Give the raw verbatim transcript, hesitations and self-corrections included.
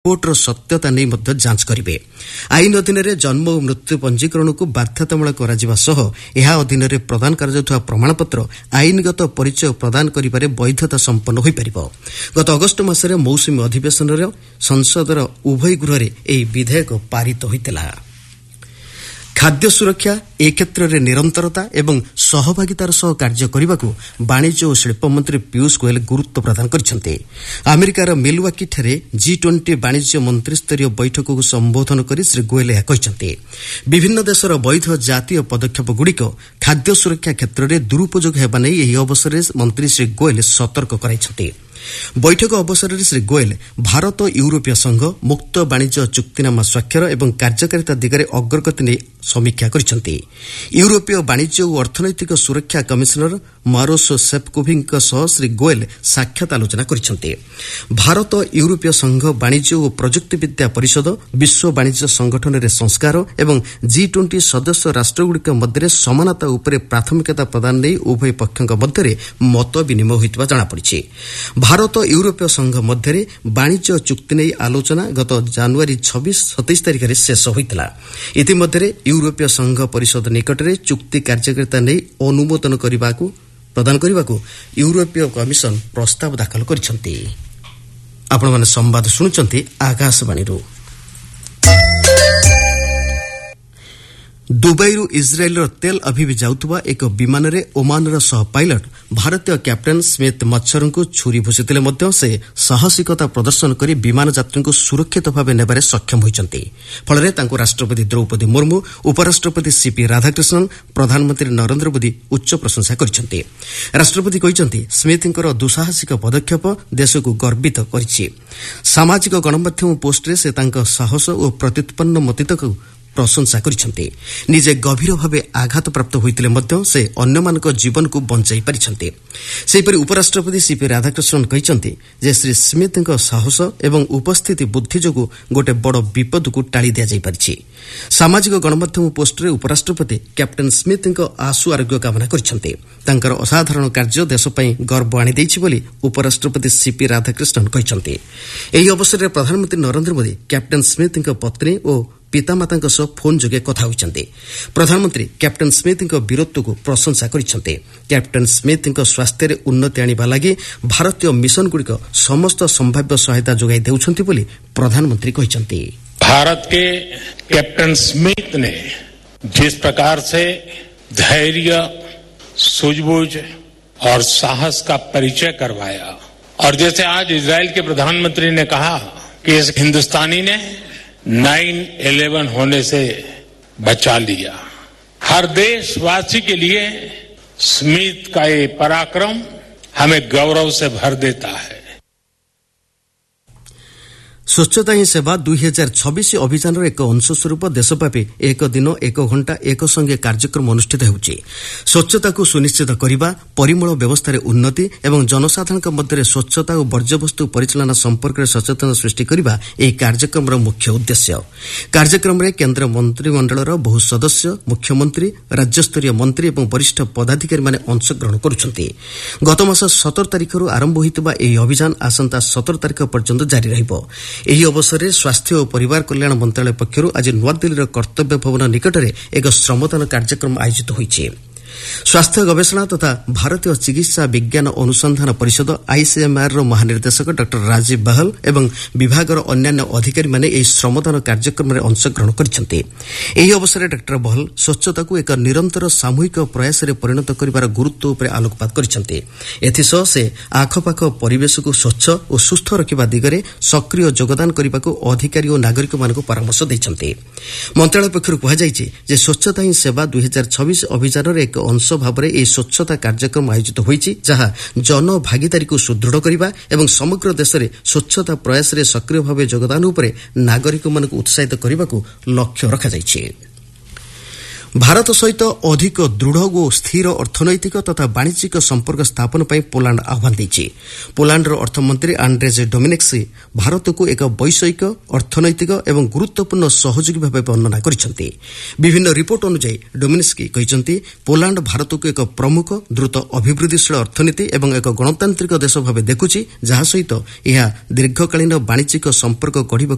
Reporter सत्यता नहीं मध्य जांच करिवे। आईन अधीन जन्म और मृत्यु पंजीकरण को बाध्यतामूलक कराजिबा सह एहा अधीन प्रदान कराଯାउथुवा प्रमाणपत्र आईनगत परिचय प्रदान करिबारे वैधता संपन्न होई परिबो। गत अगस्ट मासरे मौसुमी अधिवेशन संसदर उभय गृह एही विधेयक पारित होइतिला। खाद्य सुरक्षा ए क्षेत्र में निरंतरता एवं सहभागितार सह कार्य करने वाणिज्य और शिल्प मंत्री पीयूष गोयल गुरुत्व प्रदान करछन्ते। अमेरिकार मिलवाकी ठारे जी ट्वेंटी वाणिज्य मंत्रिस्तरीय बैठक को संबोधन कर श्री गोयल यह कहते विभिन्न देशर वैध जातीय पदक्षेप गुड़िक खाद्य सुरक्षा क्षेत्र में दुरुपयोग हेबा नै एही अवसर में मंत्री श्री गोयल सतर्क कराइछन्ते। बैठक अवसर में श्री गोयल भारत यूरोपीय संघ मुक्त वाणिज्य चुक्तिनामा स्वाक्षर एवं कार्यकारिता दिगरे अग्रगति नहीं समीक्षा करिसेंति। यूरोपीय वाणिज्य और अर्थनैतिक सुरक्षा कमिशनर मारोस सेफकोविक सह श्री गोयल साक्षात आलोचना करिसेंति। भारत यूरोपीय संघ वाणिज्य और प्रजुक्ति विद्या परिषद विश्व वाणिज्य संगठन रे संस्कार एवं जी ट्वेंटी सदस्य राष्ट्रगुड़िक मध्य समानता उपरे प्राथमिकता प्रदान नहीं उभय पक्षों मध्य मत विनिमय होइतबा जणा पड़िछि। भारत यूरोपीय संघ मध्य वाणिज्य चुक्ति नहीं आलोचना गत जनवरी छब्बीस सत्ताईस तारिख में शेष होइतिला। इतिमध्य यूरोपीय संघ परिषद निकट में चुक्ति कार्यकारिता नहीं अनुमोदन करने प्रदान करने को यूरोपीय कमिशन प्रस्ताव दाखल करिसेंति। आपण माने संवाद सुनुचंती आकाशवाणी। दुबईरू इज्राएल तेल अभिव जाउथुवा एक विमान रे ओमानर सह पायलट भारतीय कैप्टेन स्मिथ मच्छर को छुरी भूषिथिले मध्य से साहसिकता प्रदर्शन कर विमान यात्री को सुरक्षित भाव नेबारे सक्षम होइचंती। फलरे तांको राष्ट्रपति द्रौपदी मुर्मू, उपराष्ट्रपति सीपी राधाकृष्णन, प्रधानमंत्री नरेंद्र मोदी उच्च प्रशंसा करिसेंती। राष्ट्रपति कहिसेंती स्मिथଙ୍କର दुस्साहसिक पदक्षेप देश को गर्वित करिछि। सामाजिक गणमाध्यम पोस्टरे से तांको साहस और प्रत्युत्पन्न मतित्व प्रशंसा करिसेंती। निजे गभीर भावे आघात प्राप्त होइतिले मध्य से अन्यमानक जीवन को बंचाई पारिसेंती। सेहिपरि उपराष्ट्रपति सीपी राधाकृष्णन कहिसेंती जे श्री स्मिथଙ୍କ साहस एवं उपस्थिति बुद्धि जोगु गोटे बड़ विपद को टाली दिया जाई परिछि। सामाजिक गणमाध्यम पोस्टरे उपराष्ट्रपति कैप्टेन स्मिथଙ୍କ आशु आरोग्य कामना करिसेंती। तांकर असाधारण कार्य देश पई गर्व आनी दैछि बोली उपराष्ट्रपति सीपी राधाकृष्णन कहिसेंती। एही अवसर में प्रधानमंत्री नरेंद्र मोदी कैप्टेन स्मिथଙ୍କ पत्नी और पितामाता सह फोन जोगे कथा होइचंती। प्रधानमंत्री कैप्टेन स्मिथଙ୍କ वीरत्व को प्रशंसा करिसेंती। कैप्टेन स्मिथଙ୍କ स्वास्थ्य रे उन्नति आनिबा लागि भारतीय मिशन गुड़िक समस्त संभाव्य सहायता जोगाई देउछंती बोली प्रधानमंत्री कहिसेंती। भारत के कैप्टेन स्मिथ ने जिस प्रकार से धैर्य, सूझबूझ और साहस का परिचय करवाया और जैसे आज इजराइल के प्रधानमंत्री ने कहा कि इस हिंदुस्तानी ने नाइन इलेवन होने से बचा लिया, हर देशवासी के लिए स्मिथ का ये पराक्रम हमें गौरव से भर देता है। स्वच्छता ही सेवा दुई हजार छब्बीस अभियान एक अंश स्वरूप देशव्यापी एक दिन एक घंटा एक संगे कार्यक्रम अनुष्ठित होउछि। स्वच्छता को सुनिश्चित करने, परिमल व्यवस्था उन्नति एवं जनसाधारण मध्य स्वच्छता और वर्ज्यवस्तु परिचालना संपर्क में सचेतन सृष्टि करने यह कार्यक्रम मुख्य उद्देश्य। कार्यक्रम में केन्द्र मंत्रिमंडल बहु सदस्य, मुख्यमंत्री, राज्यस्तरीय मंत्री और वरिष्ठ पदाधिकारी माने अंशग्रहण करुछन्ति। गत मास सतर तारिख आरंभ होइतबा एही अभियान आसंता सतर तारिख पर्यंत जारी रहिबो। ଏହି ଅବସରରେ ସ୍ୱାସ୍ଥ୍ୟ ଓ ପରିବାର କଲ୍ୟାଣ ମନ୍ତ୍ରଣାଳୟ ପକ୍ଷରୁ ଆଜି ନୂଆଦିଲ୍ଲୀର କର୍ତ୍ତବ୍ୟ ଭବନ ନିକଟରେ ଏକ ଶ୍ରମଦାନ କାର୍ଯ୍ୟକ୍ରମ ଆୟୋଜିତ ହୋଇଛି। स्वास्थ्य गवेषणा तथा भारतीय चिकित्सा विज्ञान अनुसंधान परिषद आईसीएमआर महानिर्देशक डॉक्टर राजीव बहल एवं विभागर अन्यान्य अधिकारी माने एही श्रमदान कार्यक्रम में अंशग्रहण करिसेंति। एही अवसर में डॉक्टर बहल स्वच्छता को एक निरंतर सामूहिक प्रयास में परिणत करिवार गुरुत्व उपर आलोकपात करिसेंति। एथिसह से आखपाख परिवेश को स्वच्छ और सुस्थ रखिबा दिगरे सक्रिय योगदान करने को अधिकारी और नागरिक मानक परामर्श दैछन्ति। मंत्रालय पक्षरु कहा जायछि जे स्वच्छता ही सेवा दुई हजार छब्बीस अभियान एक अंश भाव में स्वच्छता कार्यक्रम आयोजित होइछि, जहां जन भागीदारी को सुदृढ़ करने एवं समग्र देश में स्वच्छता प्रयास में सक्रिय भाव योगदान उपरे नागरिक मानक उत्साहित करने को लक्ष्य रखा जायछि। भारत सहित अधिक दृढ़ और स्थिर अर्थनैतिक तथा वाणिज्यिक संपर्क स्थापन पर पोलैंड आह्वान देछि। पोलैंडर अर्थमंत्री आंड्रेज डोमिनिक्स भारत को एक वैषयिक, अर्थनैतिक एवं गुरुत्वपूर्ण सहयोगी भाव वर्णना करिसेंति। विभिन्न रिपोर्ट अनुसार डोमिनिक्स कहिसेंति पोलैंड भारत को एक प्रमुख द्रुत अभिवृद्धिशील अर्थनीति एवं एक गणतांत्रिक देश भाव देखुछि, जहा सहित यह दीर्घकालीन वाणिज्यिक संपर्क गढ़िब